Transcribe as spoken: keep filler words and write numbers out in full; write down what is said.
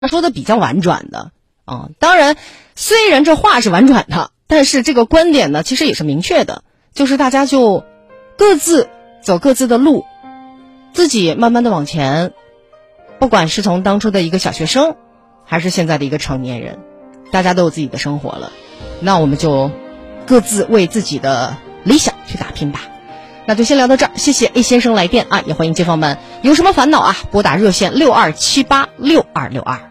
他说的比较婉转的啊。当然，虽然这话是婉转的，但是这个观点呢，其实也是明确的，就是大家就各自走各自的路，自己慢慢的往前。不管是从当初的一个小学生，还是现在的一个成年人，大家都有自己的生活了，那我们就各自为自己的理想去打拼吧。那就先聊到这儿，谢谢 A 先生来电啊，也欢迎街坊们有什么烦恼啊，拨打热线六二七八六二六二。